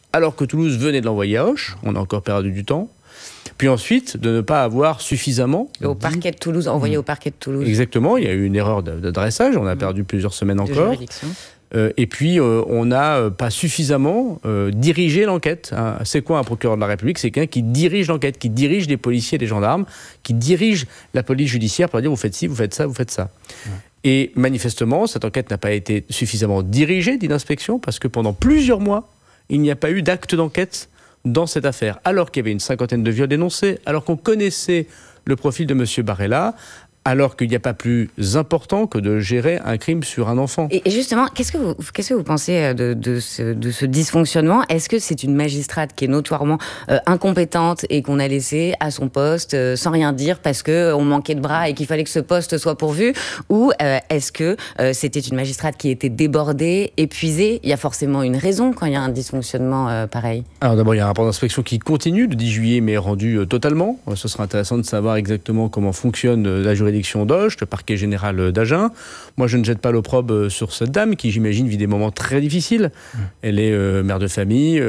alors que Toulouse venait de l'envoyer à Auch, on a encore perdu du temps. Puis ensuite, de ne pas avoir suffisamment... parquet de Toulouse, envoyé au parquet de Toulouse. Exactement, il y a eu une erreur d'adressage, on a perdu plusieurs semaines encore. Et puis, on n'a pas suffisamment dirigé l'enquête. Hein. C'est quoi un procureur de la République ? C'est quelqu'un qui dirige l'enquête, qui dirige les policiers et les gendarmes, qui dirige la police judiciaire pour dire vous faites ci, vous faites ça, vous faites ça. Ouais. Et manifestement, cette enquête n'a pas été suffisamment dirigée, dit l'inspection, parce que pendant plusieurs mois, il n'y a pas eu d'acte d'enquête dans cette affaire. Alors qu'il y avait une cinquantaine de viols dénoncés, alors qu'on connaissait le profil de M. Barella, alors qu'il n'y a pas plus important que de gérer un crime sur un enfant. Et justement, qu'est-ce que vous pensez de ce dysfonctionnement ? Est-ce que c'est une magistrate qui est notoirement incompétente et qu'on a laissée à son poste sans rien dire parce qu'on manquait de bras et qu'il fallait que ce poste soit pourvu ? Ou est-ce que c'était une magistrate qui était débordée, épuisée ? Il y a forcément une raison quand il y a un dysfonctionnement pareil. Alors d'abord, il y a un rapport d'inspection qui continue le 10 juillet, mais rendu totalement. Ce sera intéressant de savoir exactement comment fonctionne la juridiction d'Auch, le parquet général d'Agen. Moi, je ne jette pas l'opprobre sur cette dame qui, j'imagine, vit des moments très difficiles. Elle est mère de famille.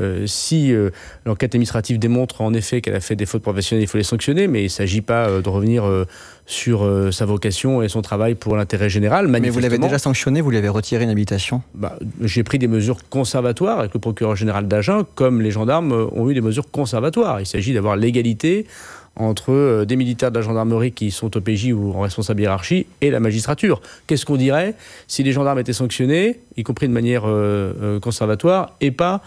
Si l'enquête administrative démontre en effet qu'elle a fait des fautes professionnelles, il faut les sanctionner, mais il ne s'agit pas de revenir sur sa vocation et son travail pour l'intérêt général. Mais vous l'avez déjà sanctionné, vous lui avez retiré une habilitation ? J'ai pris des mesures conservatoires avec le procureur général d'Agen, comme les gendarmes ont eu des mesures conservatoires. Il s'agit d'avoir l'égalité entre des militaires de la gendarmerie qui sont au PJ ou en responsable hiérarchie et la magistrature. Qu'est-ce qu'on dirait si les gendarmes étaient sanctionnés, y compris de manière conservatoire, et pas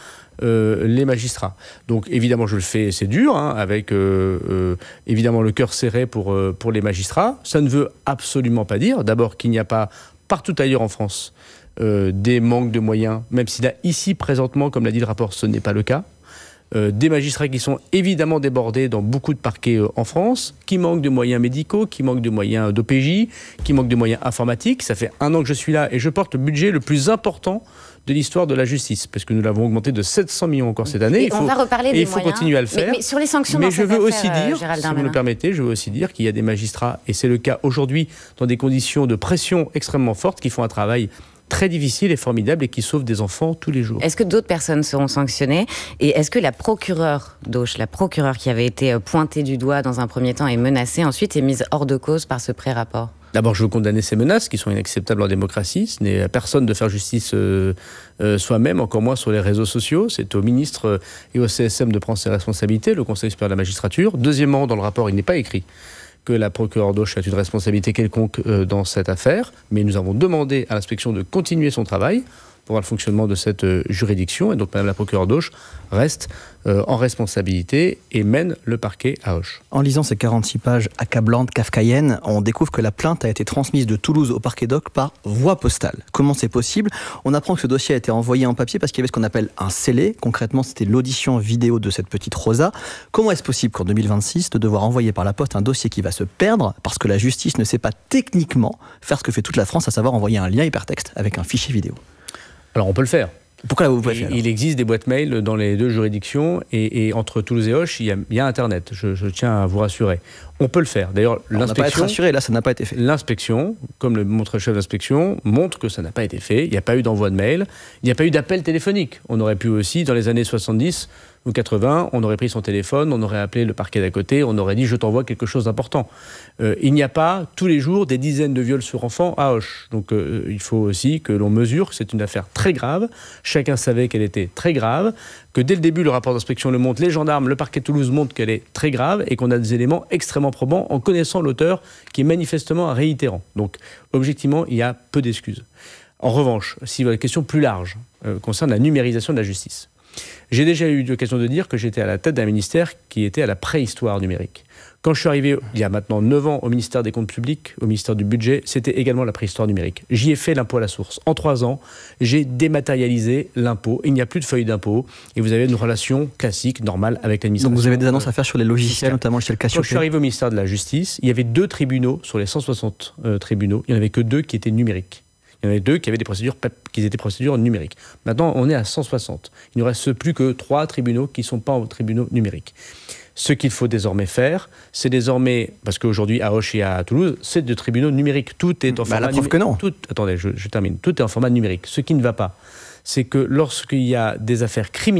les magistrats. Donc évidemment je le fais, c'est dur, hein, avec évidemment le cœur serré pour les magistrats. Ça ne veut absolument pas dire, d'abord qu'il n'y a pas partout ailleurs en France des manques de moyens, même si là, ici présentement, comme l'a dit le rapport, ce n'est pas le cas. Des magistrats qui sont évidemment débordés dans beaucoup de parquets en France, qui manquent de moyens médicaux, qui manquent de moyens d'OPJ, qui manquent de moyens informatiques. Ça fait 1 an que je suis là et je porte le budget le plus important de l'histoire de la justice, parce que nous l'avons augmenté de 700 millions encore cette année. On va reparler des moyens. Il faut continuer à le faire. Mais sur les sanctions, mais je veux aussi dire, si vous me permettez, je veux aussi dire qu'il y a des magistrats, et c'est le cas aujourd'hui, dans des conditions de pression extrêmement fortes, qui font un travail très difficile et formidable et qui sauve des enfants tous les jours. Est-ce que d'autres personnes seront sanctionnées ? Et est-ce que la procureure d'Auch, la procureure qui avait été pointée du doigt dans un premier temps et menacée, ensuite est mise hors de cause par ce pré-rapport ? D'abord, je veux condamner ces menaces qui sont inacceptables en démocratie. Ce n'est à personne de faire justice soi-même, encore moins sur les réseaux sociaux. C'est au ministre et au CSM de prendre ses responsabilités, le Conseil supérieur de la magistrature. Deuxièmement, dans le rapport, il n'est pas écrit que la procureure d'Auch a une responsabilité quelconque dans cette affaire, mais nous avons demandé à l'inspection de continuer son travail pour voir le fonctionnement de cette juridiction, et donc Madame la procureure d'Auch reste en responsabilité et mène le parquet à Auch. En lisant ces 46 pages accablantes, kafkaïennes, on découvre que la plainte a été transmise de Toulouse au parquet d'Auch par voie postale. Comment c'est possible ? On apprend que ce dossier a été envoyé en papier parce qu'il y avait ce qu'on appelle un scellé. Concrètement, c'était l'audition vidéo de cette petite Rosa. Comment est-ce possible qu'en 2026, de devoir envoyer par la poste un dossier qui va se perdre parce que la justice ne sait pas techniquement faire ce que fait toute la France, à savoir envoyer un lien hypertexte avec un fichier vidéo ? Alors on peut le faire. Pourquoi vous pouvez faire ? Il existe des boîtes mail dans les deux juridictions et entre Toulouse et Auch, il y a Internet, je tiens à vous rassurer. On peut le faire. D'ailleurs, l'inspection... On n'a pas à être rassuré, là ça n'a pas été fait. L'inspection, comme le montre le chef d'inspection, montre que ça n'a pas été fait. Il n'y a pas eu d'envoi de mail, il n'y a pas eu d'appel téléphonique. On aurait pu aussi, dans les années 70 ou 80, on aurait pris son téléphone, on aurait appelé le parquet d'à côté, on aurait dit « je t'envoie quelque chose d'important ». Il n'y a pas tous les jours des dizaines de viols sur enfants à Auch. Donc il faut aussi que l'on mesure que c'est une affaire très grave. Chacun savait qu'elle était très grave, que dès le début, le rapport d'inspection le montre, les gendarmes, le parquet de Toulouse montrent qu'elle est très grave et qu'on a des éléments extrêmement probants en connaissant l'auteur qui est manifestement un réitérant. Donc objectivement, il y a peu d'excuses. En revanche, si la question plus large concerne la numérisation de la justice, j'ai déjà eu l'occasion de dire que j'étais à la tête d'un ministère qui était à la préhistoire numérique. Quand je suis arrivé, il y a maintenant 9 ans, au ministère des Comptes Publics, au ministère du Budget, c'était également la préhistoire numérique. J'y ai fait l'impôt à la source. En 3 ans, j'ai dématérialisé l'impôt. Il n'y a plus de feuille d'impôt et vous avez une relation classique, normale avec l'administration. Donc vous avez des annonces à faire sur les logiciels, notamment le logiciel Cassiopée. Quand je suis arrivé au ministère de la Justice, il y avait 2 tribunaux sur les 160 tribunaux. Il n'y en avait que 2 qui étaient numériques. Il y en avait 2 qui avaient des procédures qui étaient procédures numériques. Maintenant, on est à 160. Il ne reste plus que 3 tribunaux qui ne sont pas en tribunaux numériques. Ce qu'il faut désormais faire, c'est désormais, parce qu'aujourd'hui à Auch et à Toulouse, c'est des tribunaux numériques. Tout est en format numérique. La preuve que non. Attendez, je termine. Tout est en format numérique. Ce qui ne va pas, c'est que lorsqu'il y a des affaires criminelles,